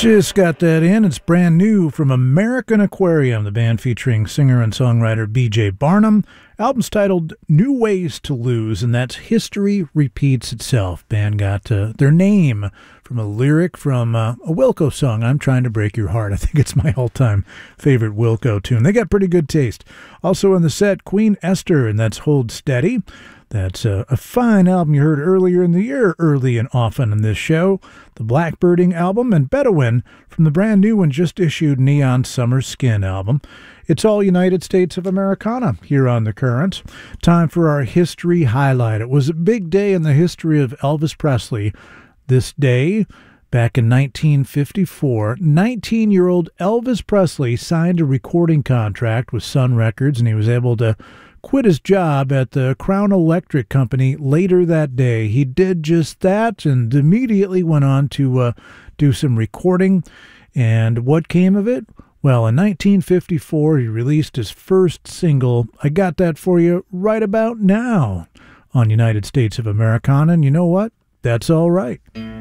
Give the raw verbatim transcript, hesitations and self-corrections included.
Just got that in. It's brand new from American Aquarium, the band featuring singer and songwriter B J Barnum. Album's titled New Ways to Lose, and that's History Repeats Itself. Band got uh, their name from a lyric from uh, a Wilco song, I'm Trying to Break Your Heart. I think it's my all-time favorite Wilco tune. They got pretty good taste. Also in the set, Queen Esther, and that's Hold Steady. That's a, a fine album you heard earlier in the year, early and often in this show. The Blackbirding album, and Bedouin from the brand new and just issued Neon Summer Skin album. It's all United States of Americana here on The Current. Time for our history highlight. It was a big day in the history of Elvis Presley. This day, back in nineteen fifty-four, nineteen-year-old Elvis Presley signed a recording contract with Sun Records, and he was able to quit his job at the Crown Electric Company later that day. He did just that and immediately went on to uh, do some recording. And what came of it? Well, in nineteen fifty-four, he released his first single, I Got That For You Right About Now, on United States of Americana. And you know what? That's all right.